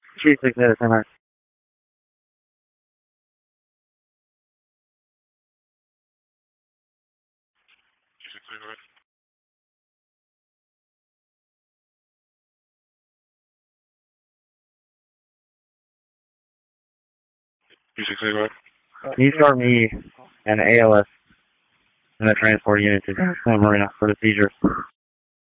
G6 at a time. G6 Can you start me an ALS and a transport unit to Marina for the seizure?